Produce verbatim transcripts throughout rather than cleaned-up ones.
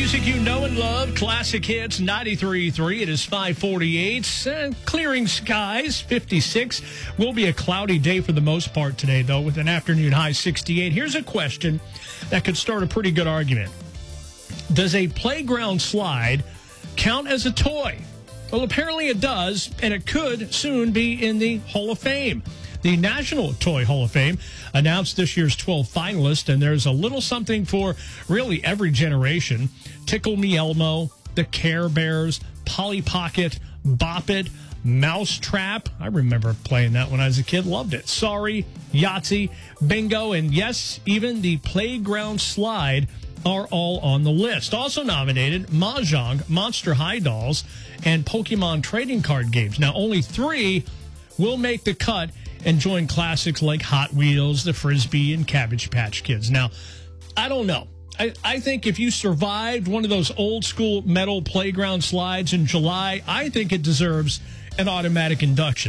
music you know and love. Classic Hits ninety-three point three. It is five forty-eight. Uh, clearing skies, fifty-six. Will be a cloudy day for the most part today, though, with an afternoon high sixty-eight. Here's a question that could start a pretty good argument. Does a playground slide count as a toy? Well, apparently it does, and it could soon be in the Hall of Fame. The National Toy Hall of Fame announced this year's twelve finalists, and there's a little something for really every generation. Tickle Me Elmo, the Care Bears, Polly Pocket, Bop It, Mousetrap. I remember playing that when I was a kid. Loved it. Sorry, Yahtzee, Bingo, and yes, even the Playground Slide are all on the list. Also nominated, Mahjong, Monster High Dolls, and Pokemon trading card games. Now, only three will make the cut and join classics like Hot Wheels, the Frisbee, and Cabbage Patch Kids. Now, I don't know. I, I think if you survived one of those old school metal playground slides in July, I think it deserves an automatic induction.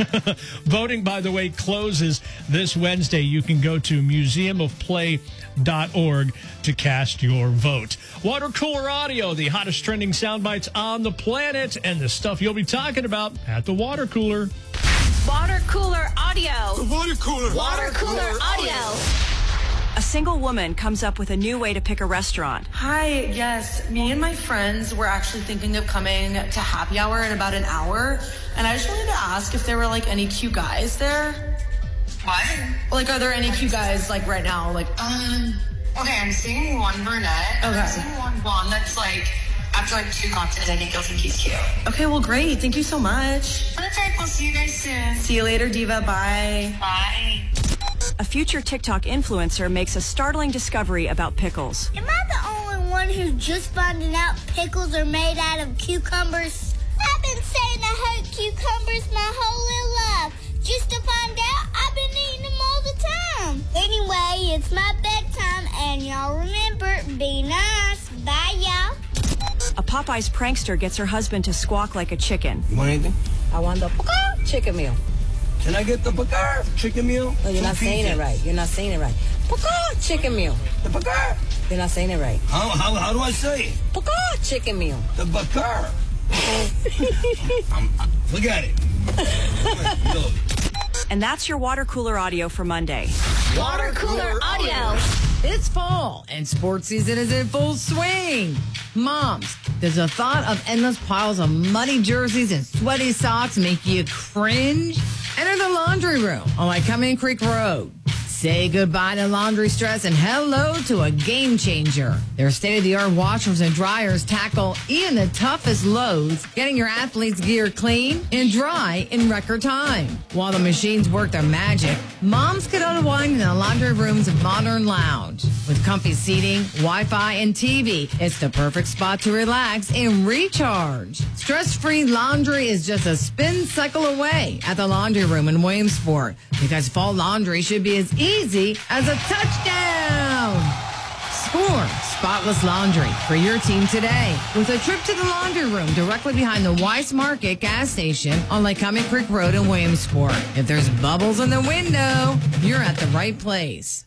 Voting, by the way, closes this Wednesday. You can go to museum of play dot org to cast your vote. Water Cooler Audio, the hottest trending sound bites on the planet, and the stuff you'll be talking about at the Water Cooler. Water Cooler Audio. The Water Cooler. Water Cooler Audio. A single woman comes up with a new way to pick a restaurant. Hi, yes, me and my friends were actually thinking of coming to happy hour in about an hour, and I just wanted to ask if there were, like, any cute guys there. What? Like, are there any cute guys, like, right now? Like, Um, okay, I'm seeing one brunette. Okay. I'm seeing one blonde that's, like, after, like, two concerts, I think you'll think he's cute. okay, well, great. Thank you so much. That's right, we'll see you guys soon. See you later, Diva. Bye. Bye. A future TikTok influencer makes a startling discovery about pickles. Am I the only one who's just finding out pickles are made out of cucumbers? I've been saying I hate cucumbers my whole little life. Just to find out, I've been eating them all the time. Anyway, it's my bedtime, and y'all remember, be nice. Bye, y'all. A Popeyes prankster gets her husband to squawk like a chicken. You want anything? I want the Paka chicken meal. Can I get the Bakar chicken meal? No, you're not Two saying pieces. it right. You're not saying it right. Paka chicken meal. The Bakar. You're not saying it right. How, how, how do I say it? Paka chicken meal. The Bakar. I'm, I'm, look at it. Look. And that's your Water Cooler Audio for Monday. Water Cooler Audio. It's fall, and sports season is in full swing. Moms, does the thought of endless piles of muddy jerseys and sweaty socks make you cringe? Enter the laundry room on Lycoming Creek Road. Say goodbye to laundry stress and hello to a game changer. Their state-of-the-art washers and dryers tackle even the toughest loads, getting your athletes' gear clean and dry in record time. While the machines work their magic, moms can unwind in the laundry room's modern lounge. With comfy seating, Wi-Fi, and T V, it's the perfect spot to relax and recharge. Stress-free laundry is just a spin cycle away at the laundry room in Williamsport, because fall laundry should be as easy as a touchdown. Score spotless laundry for your team today with a trip to the laundry room directly behind the Weiss Market gas station on Lycoming Creek Road in Williamsport. If there's bubbles in the window, you're at the right place.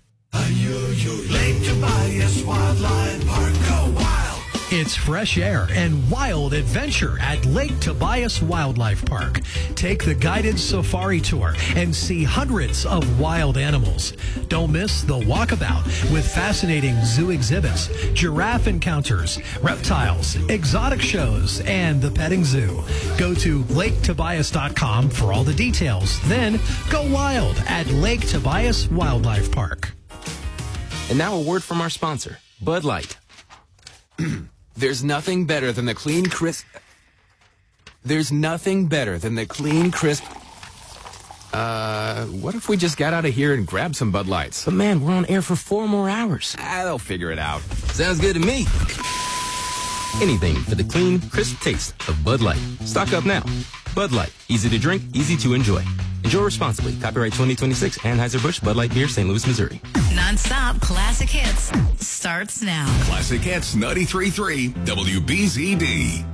Lake Tobias Wildlife Park. Go wild. It's fresh air and wild adventure at Lake Tobias Wildlife Park. Take the guided safari tour and see hundreds of wild animals. Don't miss the walkabout with fascinating zoo exhibits, giraffe encounters, reptiles, exotic shows, and the petting zoo. Go to lake tobias dot com for all the details. Then go wild at Lake Tobias Wildlife Park. And now a word from our sponsor, Bud Light. There's nothing better than the clean, crisp... There's nothing better than the clean, crisp... Uh, what if we just got out of here and grabbed some Bud Lights? But man, we're on air for four more hours. Ah, they'll figure it out. Sounds good to me. Anything for the clean, crisp taste of Bud Light. Stock up now. Bud Light. Easy to drink, easy to enjoy. Enjoy responsibly. Copyright twenty twenty-six, Anheuser-Busch, Bud Light Beer, Saint Louis, Missouri. Non-stop classic hits starts now. Classic Hits ninety-three point three W B Z D.